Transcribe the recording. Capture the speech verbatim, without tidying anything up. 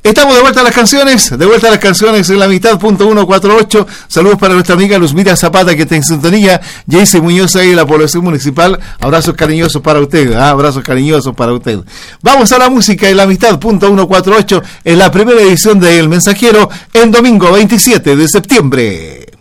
Estamos de vuelta a las canciones, de vuelta a las canciones en la mitad, punto ciento cuarenta y ocho. Saludos para nuestra amiga Luzmira Zapata, que está en sintonía. Jayce Muñoz ahí de la población municipal. Abrazos cariñosos para usted, ¿eh? Abrazos cariñosos para usted. Vamos a la música en la mitad, punto ciento cuarenta y ocho, en la primera edición de El Mensajero, en domingo veintisiete de septiembre.